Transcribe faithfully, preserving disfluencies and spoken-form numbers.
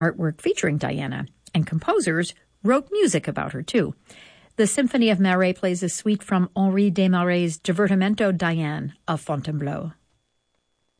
artwork featuring Diana, and composers wrote music about her, too. The Symphony of Marais plays a suite from Henri Desmarais' Divertimento Diane of Fontainebleau.